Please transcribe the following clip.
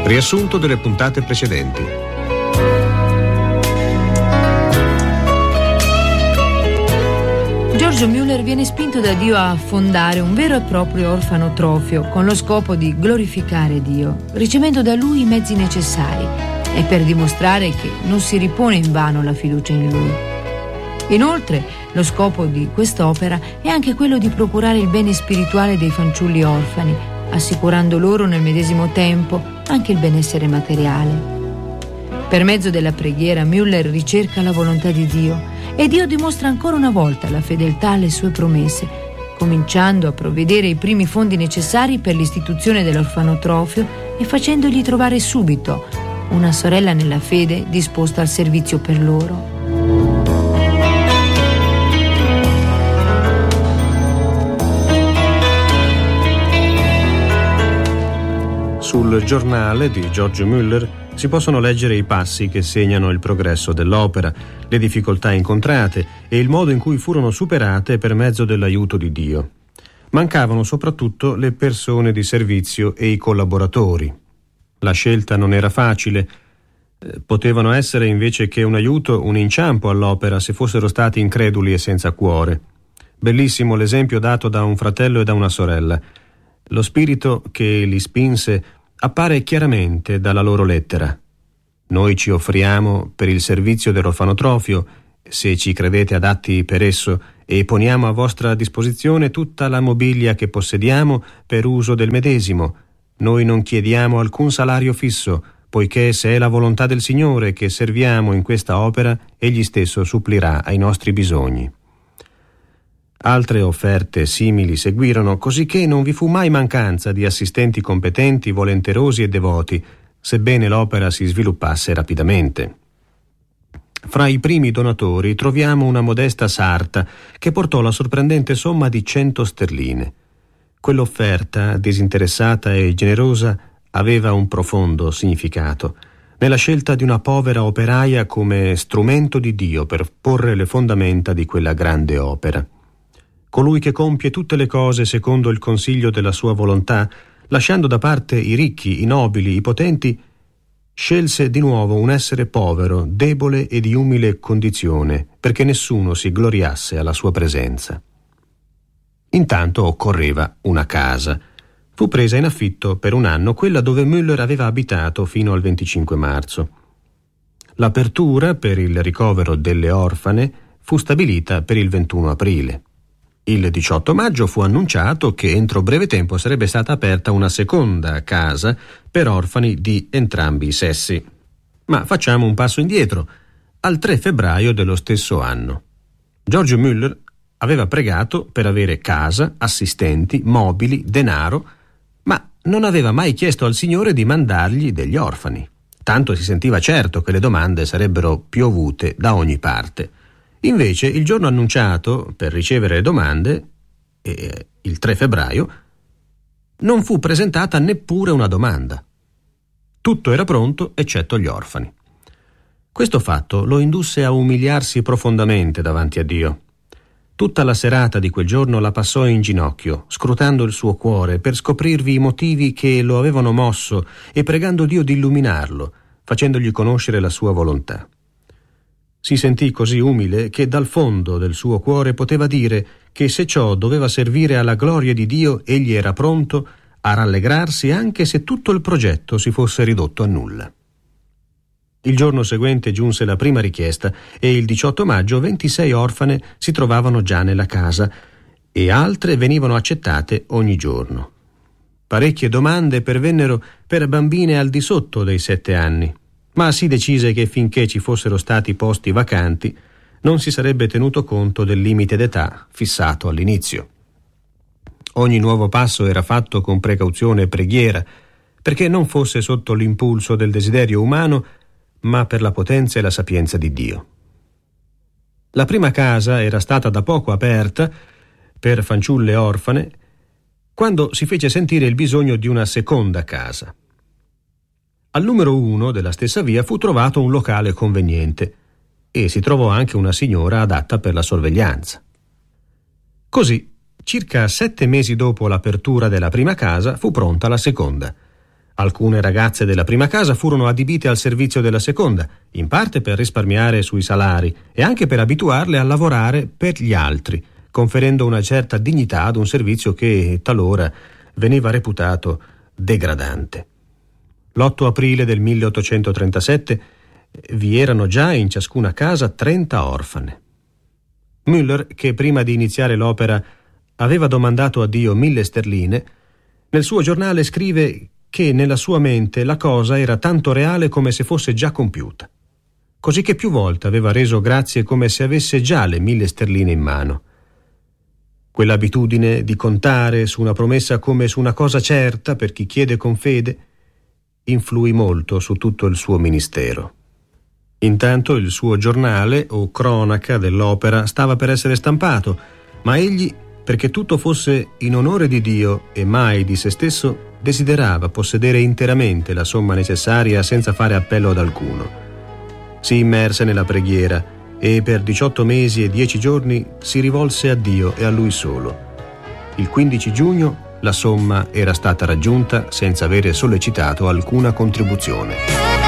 Riassunto delle puntate precedenti. Giorgio Müller viene spinto da Dio a fondare un vero e proprio orfanotrofio con lo scopo di glorificare Dio, ricevendo da lui i mezzi necessari e per dimostrare che non si ripone invano la fiducia in lui. Inoltre, lo scopo di quest'opera è anche quello di procurare il bene spirituale dei fanciulli orfani, assicurando loro nel medesimo tempo anche il benessere materiale. Per mezzo della preghiera Müller ricerca la volontà di Dio e Dio dimostra ancora una volta la fedeltà alle sue promesse, cominciando a provvedere i primi fondi necessari per l'istituzione dell'orfanotrofio e facendogli trovare subito una sorella nella fede disposta al servizio per loro. Sul giornale di Giorgio Müller si possono leggere i passi che segnano il progresso dell'opera, le difficoltà incontrate e il modo in cui furono superate per mezzo dell'aiuto di Dio. Mancavano soprattutto le persone di servizio e i collaboratori. La scelta non era facile. Potevano essere invece che un aiuto, un inciampo all'opera se fossero stati increduli e senza cuore. Bellissimo l'esempio dato da un fratello e da una sorella. Lo spirito che li spinse appare chiaramente dalla loro lettera. Noi ci offriamo per il servizio dell'orfanotrofio, se ci credete adatti per esso, e poniamo a vostra disposizione tutta la mobilia che possediamo per uso del medesimo. Noi non chiediamo alcun salario fisso, poiché se è la volontà del Signore che serviamo in questa opera, Egli stesso supplirà ai nostri bisogni. Altre offerte simili seguirono, cosicché non vi fu mai mancanza di assistenti competenti, volenterosi e devoti, sebbene l'opera si sviluppasse rapidamente. Fra i primi donatori troviamo una modesta sarta che portò la sorprendente somma di 100 sterline. Quell'offerta, disinteressata e generosa, aveva un profondo significato nella scelta di una povera operaia come strumento di Dio per porre le fondamenta di quella grande opera. Colui che compie tutte le cose secondo il consiglio della sua volontà, lasciando da parte i ricchi, i nobili, i potenti, scelse di nuovo un essere povero, debole e di umile condizione, perché nessuno si gloriasse alla sua presenza. Intanto occorreva una casa. Fu presa in affitto per un anno quella dove Müller aveva abitato fino al 25 marzo. L'apertura per il ricovero delle orfane fu stabilita per il 21 aprile. Il 18 maggio fu annunciato che entro breve tempo sarebbe stata aperta una seconda casa per orfani di entrambi i sessi. Ma facciamo un passo indietro, al 3 febbraio dello stesso anno. Giorgio Müller aveva pregato per avere casa, assistenti, mobili, denaro, ma non aveva mai chiesto al Signore di mandargli degli orfani. Tanto si sentiva certo che le domande sarebbero piovute da ogni parte. Invece, il giorno annunciato per ricevere le domande, il 3 febbraio, non fu presentata neppure una domanda. Tutto era pronto, eccetto gli orfani. Questo fatto lo indusse a umiliarsi profondamente davanti a Dio. Tutta la serata di quel giorno la passò in ginocchio, scrutando il suo cuore per scoprirvi i motivi che lo avevano mosso e pregando Dio di illuminarlo, facendogli conoscere la sua volontà. Si sentì così umile che dal fondo del suo cuore poteva dire che se ciò doveva servire alla gloria di Dio, egli era pronto a rallegrarsi anche se tutto il progetto si fosse ridotto a nulla. Il giorno seguente giunse la prima richiesta e il 18 maggio 26 orfane si trovavano già nella casa e altre venivano accettate ogni giorno. Parecchie domande pervennero per bambine al di sotto dei 7 anni. Ma si decise che finché ci fossero stati posti vacanti non si sarebbe tenuto conto del limite d'età fissato all'inizio. Ogni nuovo passo era fatto con precauzione e preghiera, perché non fosse sotto l'impulso del desiderio umano, ma per la potenza e la sapienza di Dio. La prima casa era stata da poco aperta per fanciulle orfane, quando si fece sentire il bisogno di una seconda casa. Al numero 1 della stessa via fu trovato un locale conveniente e si trovò anche una signora adatta per la sorveglianza. Così, circa 7 mesi dopo l'apertura della prima casa, fu pronta la seconda. Alcune ragazze della prima casa furono adibite al servizio della seconda, in parte per risparmiare sui salari e anche per abituarle a lavorare per gli altri, conferendo una certa dignità ad un servizio che talora veniva reputato degradante. L'8 aprile del 1837 vi erano già in ciascuna casa 30 orfane. Müller, che prima di iniziare l'opera aveva domandato a Dio 1.000 sterline, nel suo giornale scrive che nella sua mente la cosa era tanto reale come se fosse già compiuta, così che più volte aveva reso grazie come se avesse già le 1.000 sterline in mano. Quell'abitudine di contare su una promessa come su una cosa certa per chi chiede con fede influì molto su tutto il suo ministero. Intanto il suo giornale o cronaca dell'opera stava per essere stampato, ma egli, perché tutto fosse in onore di Dio e mai di se stesso, desiderava possedere interamente la somma necessaria senza fare appello ad alcuno. Si immerse nella preghiera e per 18 mesi e 10 giorni si rivolse a Dio e a Lui solo. Il 15 giugno la somma era stata raggiunta senza avere sollecitato alcuna contribuzione.